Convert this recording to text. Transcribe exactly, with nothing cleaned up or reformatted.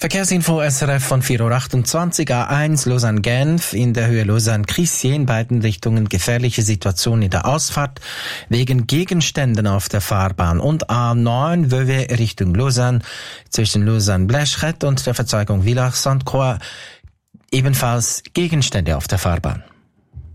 Verkehrsinfo S R F von vier Uhr achtundzwanzig, A eins Lausanne-Genf, in der Höhe Lausanne-Crissier, in beiden Richtungen gefährliche Situation in der Ausfahrt wegen Gegenständen auf der Fahrbahn, und A neun Vevey Richtung Lausanne zwischen Lausanne-Bleschret und der Verzweigung Villars-Sainte-Croix ebenfalls Gegenstände auf der Fahrbahn.